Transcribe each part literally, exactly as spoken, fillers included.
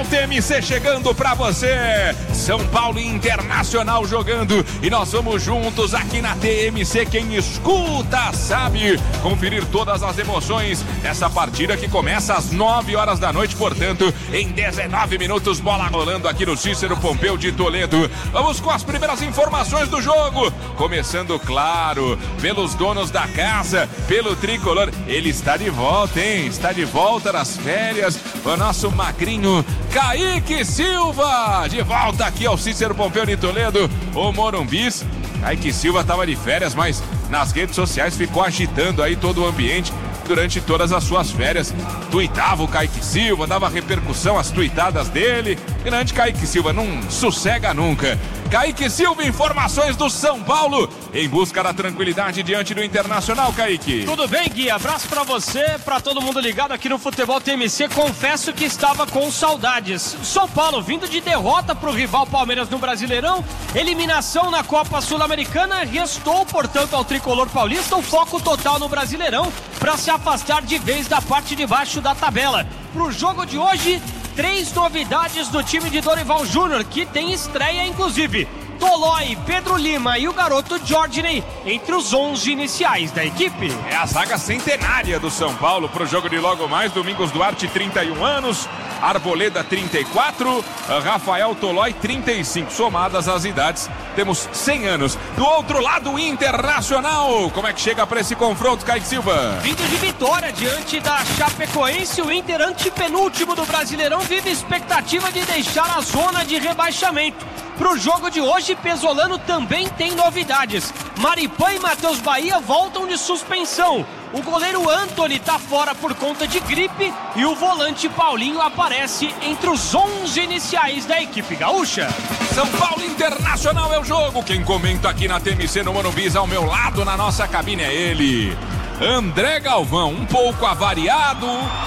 T M C chegando pra você, São Paulo Internacional jogando e nós vamos juntos aqui na T M C. Quem escuta sabe conferir todas as emoções dessa partida que começa às nove horas da noite, portanto em dezenove minutos, bola rolando aqui no Cícero Pompeu de Toledo. Vamos com as primeiras informações do jogo, começando claro pelos donos da casa, pelo tricolor. Ele está de volta, hein? Está de volta das férias, o nosso magrinho Kaique Silva, de volta aqui ao Cícero Pompeu de Toledo, o Morumbis. Kaique Silva estava de férias, mas nas redes sociais ficou agitando aí todo o ambiente durante todas as suas férias. Tuitava o Kaique Silva, dava repercussão às tuitadas dele. Grande Kaique Silva, não sossega nunca. Kaique Silva, informações do São Paulo em busca da tranquilidade diante do Internacional, Kaique. Tudo bem, Gui? Abraço pra você, pra todo mundo ligado aqui no Futebol T M C. Confesso que estava com saudades. São Paulo vindo de derrota pro rival Palmeiras no Brasileirão, eliminação na Copa Sul-Americana, restou, portanto, ao tricolor paulista o foco total no Brasileirão para se afastar de vez da parte de baixo da tabela. Pro jogo de hoje, três novidades do time de Dorival Júnior, que tem estreia inclusive. Tolói, Pedro Lima e o garoto Jorginho entre os onze iniciais da equipe. É a zaga centenária do São Paulo para o jogo de logo mais. Domingos Duarte, trinta e um anos, Arboleda, trinta e quatro, Rafael Tolói, trinta e cinco. Somadas as idades, temos cem anos. Do outro lado, Internacional. Como é que chega para esse confronto, Kaique Silva? Vindo de vitória diante da Chapecoense, o Inter, antepenúltimo do Brasileirão, vive expectativa de deixar a zona de rebaixamento. Pro jogo de hoje, Pesolano também tem novidades. Maripã e Matheus Bahia voltam de suspensão. O goleiro Antony tá fora por conta de gripe e o volante Paulinho aparece entre os onze iniciais da equipe gaúcha. São Paulo Internacional é o jogo. Quem comenta aqui na T M C no Morumbi ao meu lado na nossa cabine é ele, André Galvão, um pouco avariado,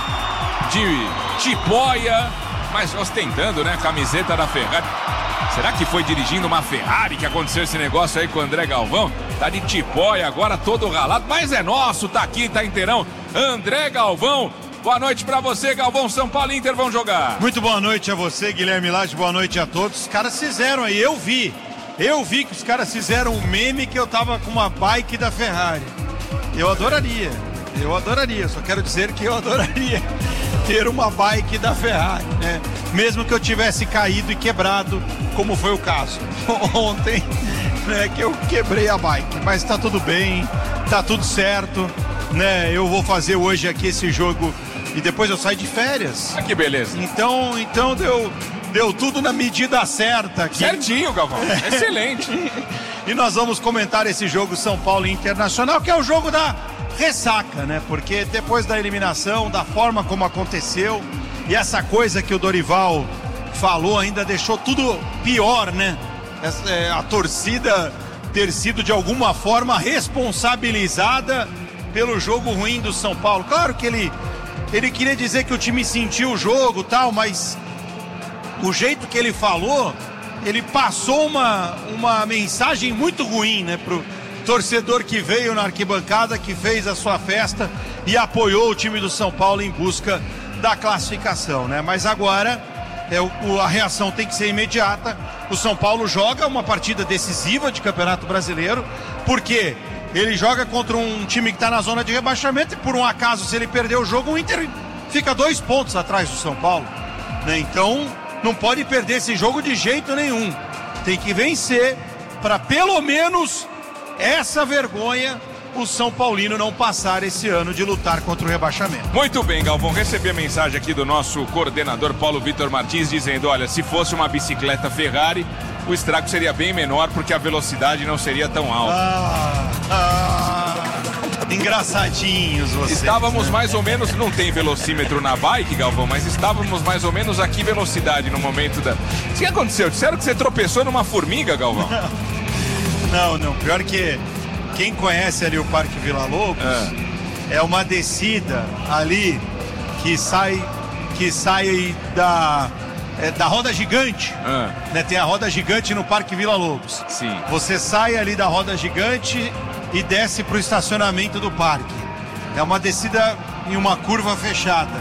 de tipóia, mas ostentando, né, a camiseta da Ferrari. Será que foi dirigindo uma Ferrari que aconteceu esse negócio aí com o André Galvão? Tá de tipóia agora, todo ralado, mas é nosso, tá aqui, tá inteirão. André Galvão, boa noite pra você, Galvão. São Paulo e Inter vão jogar. Muito boa noite a você, Guilherme Lage, boa noite a todos. Os caras fizeram aí, eu vi, eu vi que os caras fizeram um meme que eu tava com uma bike da Ferrari. Eu adoraria, eu adoraria, só quero dizer que eu adoraria ter uma bike da Ferrari, né? Mesmo que eu tivesse caído e quebrado, como foi o caso ontem, né, que eu quebrei a bike, mas tá tudo bem, tá tudo certo, né? Eu vou fazer hoje aqui esse jogo e depois eu saio de férias. Ah, que beleza. Então, então deu, deu tudo na medida certa aqui. Certinho, Galvão. É. Excelente. E nós vamos comentar esse jogo São Paulo Internacional, que é o jogo da ressaca, né? Porque depois da eliminação, da forma como aconteceu, e essa coisa que o Dorival falou ainda deixou tudo pior, né? Essa, é, a torcida ter sido de alguma forma responsabilizada pelo jogo ruim do São Paulo. Claro que ele, ele queria dizer que o time sentiu o jogo e tal, mas o jeito que ele falou, ele passou uma, uma mensagem muito ruim, né? Pro torcedor que veio na arquibancada, que fez a sua festa e apoiou o time do São Paulo em busca da classificação, né? Mas agora é, o, a reação tem que ser imediata. O São Paulo joga uma partida decisiva de Campeonato Brasileiro, porque ele joga contra um time que está na zona de rebaixamento e por um acaso, se ele perder o jogo, o Inter fica dois pontos atrás do São Paulo, né? Então não pode perder esse jogo de jeito nenhum. Tem que vencer para pelo menos essa vergonha o São Paulino não passar esse ano de lutar contra o rebaixamento. Muito bem, Galvão, recebi a mensagem aqui do nosso coordenador Paulo Vitor Martins dizendo, olha, se fosse uma bicicleta Ferrari, o estrago seria bem menor porque a velocidade não seria tão alta. Ah, ah, engraçadinhos vocês. Estávamos né? mais ou menos, não tem velocímetro na bike, Galvão, mas estávamos mais ou menos aqui velocidade no momento da... O que aconteceu? Disseram que você tropeçou numa formiga, Galvão? Não, não, pior que quem conhece ali o Parque Vila Lobos, é, é uma descida ali que sai, que sai da, é, da roda gigante, ah. né? Tem a roda gigante no Parque Vila Lobos. Sim. Você sai ali da roda gigante e desce para o estacionamento do parque. É uma descida em uma curva fechada.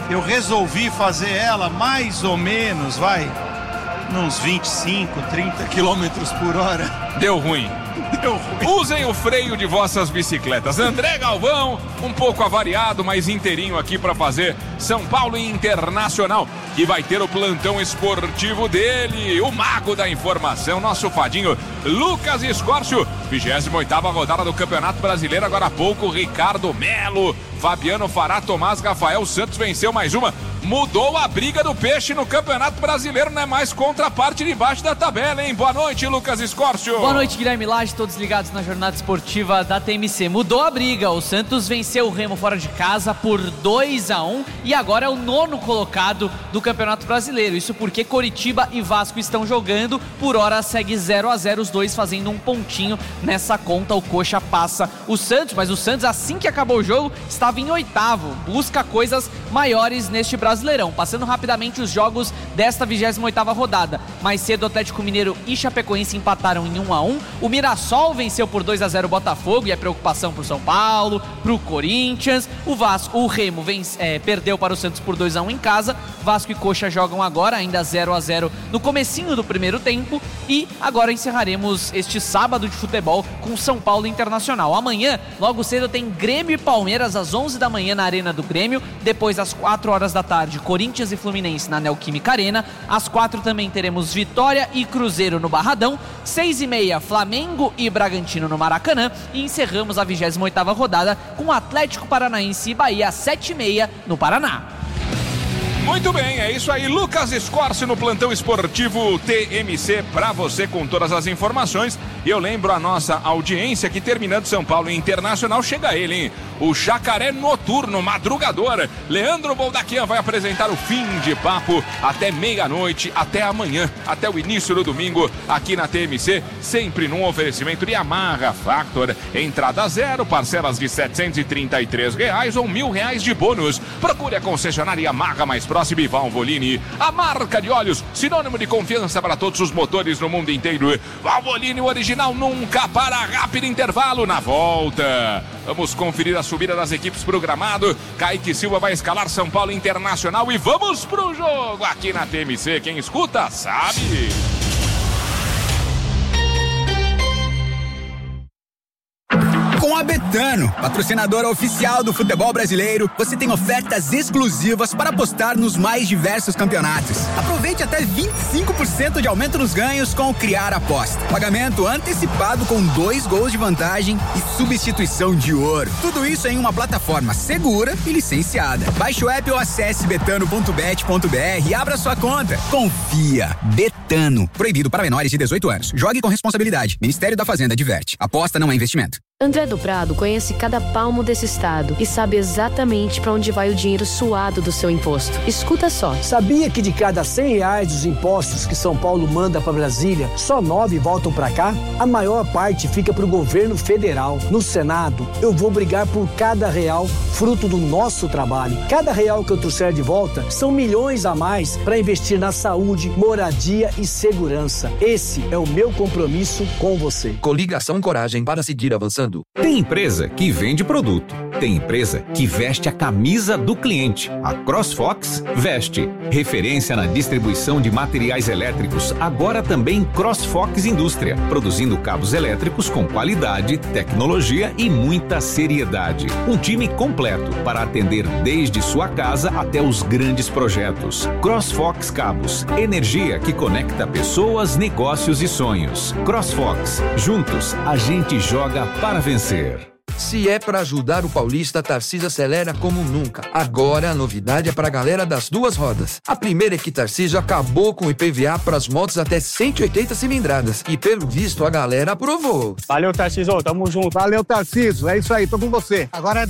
eu resolvi fazer ela mais ou menos, vai, uns vinte e cinco, trinta quilômetros por hora. Deu ruim. Deu ruim. Usem o freio de vossas bicicletas. André Galvão, um pouco avariado, mas inteirinho aqui para fazer São Paulo Internacional, que vai ter o plantão esportivo dele, o mago da informação, nosso fadinho Lucas Escórcio. vigésima oitava rodada do Campeonato Brasileiro, agora há pouco Ricardo Melo, Fabiano Fará, Tomás Rafael Santos venceu mais uma. Mudou a briga do peixe no Campeonato Brasileiro, não é mais contra a parte de baixo da tabela, hein? Boa noite, Lucas Escórcio. Boa noite, Guilherme Lage, todos ligados na jornada esportiva da T M C. Mudou a briga, o Santos venceu o Remo fora de casa por dois a um e agora é o nono colocado do Campeonato Brasileiro. Isso porque Coritiba e Vasco estão jogando, por hora segue zero a zero, os dois fazendo um pontinho nessa conta. O Coxa passa o Santos, mas o Santos, assim que acabou o jogo, estava em oitavo, busca coisas maiores neste Brasileirão. Passando rapidamente os jogos desta vigésima oitava rodada. Mais cedo, o Atlético Mineiro e Chapecoense empataram em um a um. O Mirassol venceu por dois a zero o Botafogo e é preocupação pro São Paulo, pro Corinthians. O Vasco, o Remo vence, é, perdeu para o Santos por dois a um em casa. Vasco e Coxa jogam agora, ainda zero a zero no comecinho do primeiro tempo. E agora encerraremos este sábado de futebol com São Paulo Internacional. Amanhã, logo cedo, tem Grêmio e Palmeiras às onze da manhã na Arena do Grêmio. Depois, às quatro horas da tarde, Corinthians e Fluminense na Neoquímica Arena. Às quatro também teremos Vitória e Cruzeiro no Barradão. Seis e meia, Flamengo e Bragantino no Maracanã. E encerramos a vigésima oitava rodada com Atlético Paranaense e Bahia às sete e meia no Paraná. Muito bem, é isso aí, Lucas Escórcio no plantão esportivo T M C para você com todas as informações. E eu lembro a nossa audiência que terminando São Paulo Internacional chega ele, hein? O Jacaré Noturno, madrugador. Leandro Boldaquian vai apresentar o fim de papo até meia-noite, até amanhã, até o início do domingo, aqui na T M C, sempre num oferecimento de Yamaha Factor. Entrada zero, parcelas de setecentos e trinta e três reais ou mil reais de bônus. Procure a concessionária Yamaha mais próxima e Valvoline, a marca de óleos, sinônimo de confiança para todos os motores no mundo inteiro. Valvoline, o original nunca para. Rápido intervalo, na volta vamos conferir a subida das equipes programado. Kaique Silva vai escalar São Paulo Internacional e vamos pro jogo aqui na T M C. Quem escuta sabe. Com a Betano, patrocinadora oficial do futebol brasileiro, você tem ofertas exclusivas para apostar nos mais diversos campeonatos. Aproveite até vinte e cinco por cento de aumento nos ganhos com o Criar Aposta. Pagamento antecipado com dois gols de vantagem e substituição de ouro. Tudo isso em uma plataforma segura e licenciada. Baixe o app ou acesse betano ponto bet ponto br e abra sua conta. Confia. Betano. Proibido para menores de dezoito anos. Jogue com responsabilidade. Ministério da Fazenda adverte. Aposta não é investimento. André do Prado conhece cada palmo desse estado e sabe exatamente para onde vai o dinheiro suado do seu imposto. Escuta só. Sabia que de cada cem reais dos impostos que São Paulo manda para Brasília, só nove voltam para cá? A maior parte fica para o governo federal. No Senado, eu vou brigar por cada real fruto do nosso trabalho. Cada real que eu trouxer de volta são milhões a mais para investir na saúde, moradia e segurança. Esse é o meu compromisso com você. Coligação Coragem para seguir avançando. Tem empresa que vende produto, tem empresa que veste a camisa do cliente. A CrossFox veste. Referência na distribuição de materiais elétricos, agora também CrossFox Indústria, produzindo cabos elétricos com qualidade, tecnologia e muita seriedade. Um time completo para atender desde sua casa até os grandes projetos. CrossFox Cabos, energia que conecta pessoas, negócios e sonhos. CrossFox, juntos a gente joga para vencer. Se é pra ajudar o paulista, a Tarcísio acelera como nunca. Agora a novidade é pra galera das duas rodas. A primeira é que Tarcísio acabou com o I P V A pras motos até cento e oitenta cilindradas. E pelo visto a galera aprovou. Valeu, Tarcísio, tamo junto. Valeu, Tarcísio, é isso aí, tô com você. Agora